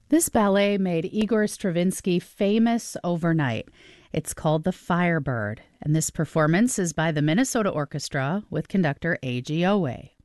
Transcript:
This ballet made Igor Stravinsky famous overnight. It's called The Firebird, and this performance is by the Minnesota Orchestra with conductor A.G. Owe.